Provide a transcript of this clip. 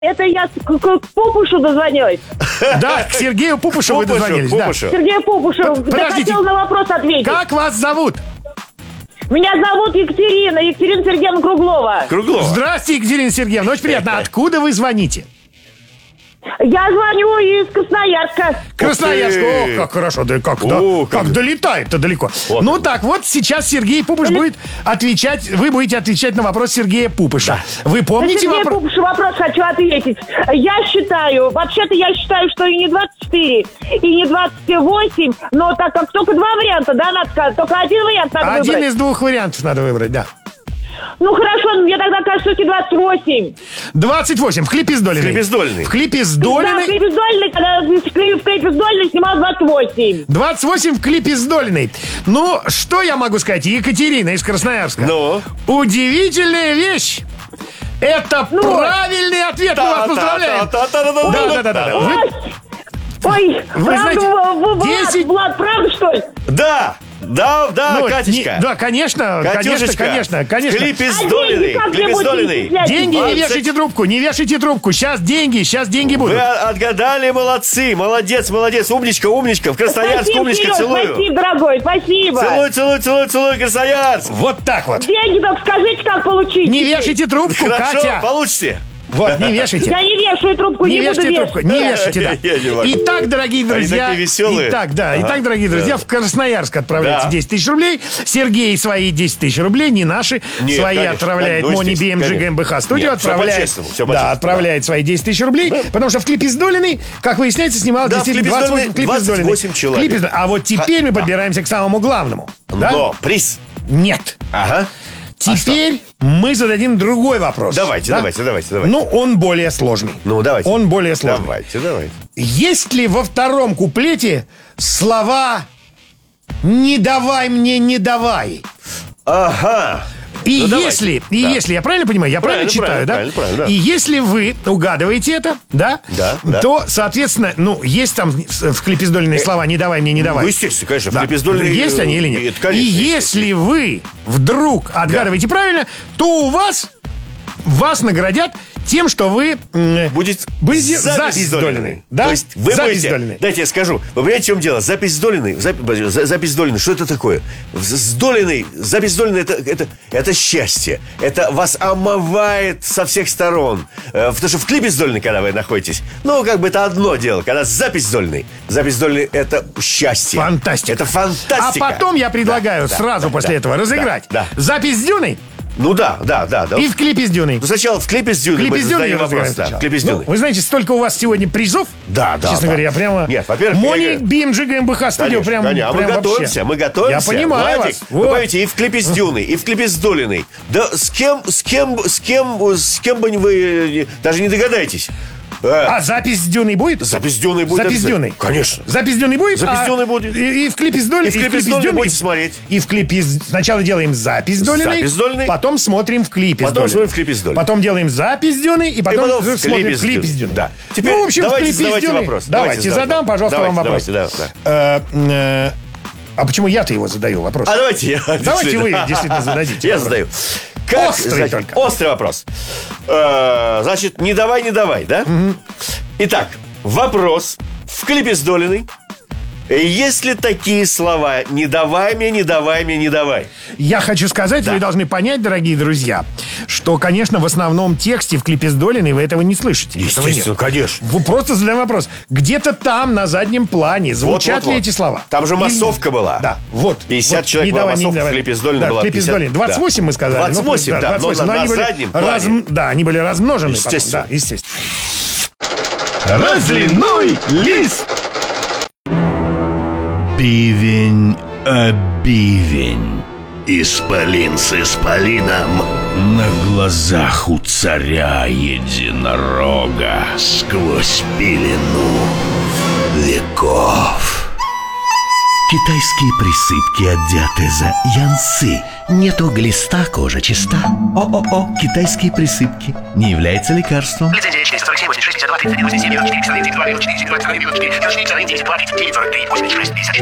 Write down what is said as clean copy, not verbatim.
Это я к Пупушу дозвонилась. Да, к Сергею Пупушу вы дозвонились. Сергею Пупушу. Я хотела на вопрос ответить. Как вас зовут? Меня зовут Екатерина Сергеевна Круглова. Здравствуйте, Екатерина Сергеевна. Очень приятно. Откуда вы звоните? Я звоню из Красноярска. Красноярск. О, как хорошо. Да как долетает-то далеко. Вот. Ну так, вот сейчас Сергей Пупуш будет отвечать. Вы будете отвечать на вопрос Сергея Пупуша. Да. Вы помните вопрос? Сергею Пупушу вопрос хочу ответить. Я считаю, что и не 24, и не 28, но так как только два варианта, да, надо сказать, только один вариант надо выбрать. Один из двух вариантов надо выбрать, да. Ну хорошо, мне тогда кажется, что 28. 28, в клипе с Долиной. В клипе с Долиной. Да, в клипе с Долиной, когда в клипе с Долиной снимал 28. 28 в клипе с Долиной. Ну, что я могу сказать? Екатерина из Красноярска. Ну? Удивительная вещь. Это правильный ответ. Мы вас поздравляем. Да. Ой, вы знаете, Влад, правда, что ли? Да, Катечка. Да, конечно. В клипе с Долиной. Деньги, не вешайте трубку. Сейчас деньги будут. Вы отгадали, молодцы. Молодец. Умничка. В Красноярск, умничка, целую. Спасибо, дорогой, спасибо. Целую, Красноярск. Вот так вот. Деньги только скажите, как получить. Не вешайте трубку, Хорошо, Катя. получите. Вот, не вешайте. Я не вешаю трубку, не буду вешать. Не вешайте, да. Итак, дорогие друзья. Они такие веселые. Итак, дорогие друзья, в Красноярск отправляйте 10 тысяч рублей. Сергей свои 10 тысяч рублей, не наши. Свои отправляет Мони BMG GmbH студию. Отправляет свои 10 тысяч рублей. Потому что в клипе с Долиной, как выясняется, снимал действительно 28 человек. А вот теперь мы подбираемся к самому главному. Но приз. Нет. Ага. Теперь мы зададим другой вопрос. Давайте. Ну, он более сложный. Давайте. Он более сложный. Давайте. Есть ли во втором куплете слова «не давай мне, не давай»? Ага. И если, я правильно понимаю, я правильно читаю, да? Правильно. И если вы угадываете это, да, то, соответственно, есть там в клипе с Долиной слова «не давай мне, не давай». Ну, естественно, конечно, в клипе с Долиной. Есть они или нет? Конечно, и если вы вдруг отгадываете правильно, то у вас наградят тем, что вы будете запись с Долиной. Да? То есть вы запись будете... Дайте я скажу. Вы понимаете, в чем дело? Запись с Долиной. Запись с Долиной. Что это такое? С Долиной. Запись с Долиной это счастье. Это вас омывает со всех сторон. Потому что в клипе с Долиной, когда вы находитесь, это одно дело. Когда запись с Долиной. Запись с Долиной это счастье. Фантастика. Это фантастика. А потом я предлагаю сразу после этого разыграть запись с Дюной. Ну да. И в клипе с Дюной. Ну, сначала в клипе с Дюной. В клипе с Дюной В клипе с Дюной. Вы знаете, столько у вас сегодня призов. Да. Честно говоря, я прямо... Нет, во-первых... Мони BMG GmbH студию прям мы готовимся. Я понимаю Владик, вас. Вы понимаете, и в клипе с Дюной, и в клипе с Долиной. Да с кем бы вы даже не догадаетесь. А запись с Дюной будет? Запись с Дюной будет. Запись с Дюной. Конечно. Запись с Дюной будет? Запись с Дюной будет. И в клипе с Долиной. И в клипе с Долиной будете смотреть. И в клипе сначала делаем запись с Долиной. Потом смотрим в клипе с Долиной. Потом смотрим в клипе с Долиной. Потом делаем запись с Дюной. И потом смотрим в клипе с Дюной. Да. Теперь в общем, в клипе с задавайте Дюной. вопрос. Давайте, задам, пожалуйста, вам вопрос. Давайте. А почему я-то его задаю вопрос? Давайте вы действительно зададите. Я задаю. Острый вопрос. Значит, не давай, да? Итак, вопрос в клипе с Долиной. Есть ли такие слова «не давай мне, не давай мне, не давай»? Я хочу сказать, вы должны понять, дорогие друзья, что, конечно, в основном тексте в клипе с Долиной вы этого не слышите. Естественно, конечно. Вы просто задаем вопрос. Где-то там, на заднем плане, звучат ли эти слова? Там же массовка была. Да, 50 человек была массовка, в клипе с Долиной была 50. 28 мы сказали. 28, да, 28, но на заднем плане. Да, они были размножены. Естественно. Да, естественно. Разливной лист. Бивень, бивень, исполин с исполином. На глазах у царя единорога сквозь пелену веков. Китайские присыпки одеты за янцы. Нету глиста, кожа чиста. О-о-о, китайские присыпки. Не является лекарством. 39, 447, 86, 52, 31, 87, 94, 92, 94, 94, 94, 94, 94, 94, 86, 54.